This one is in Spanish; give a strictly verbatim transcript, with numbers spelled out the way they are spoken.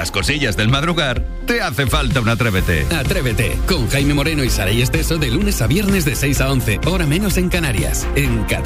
las cosillas del madrugar, te hace falta un Atrévete. Atrévete, con Jaime Moreno y Saray Esteso de lunes a viernes de seis a once, hora menos en Canarias, en Cadena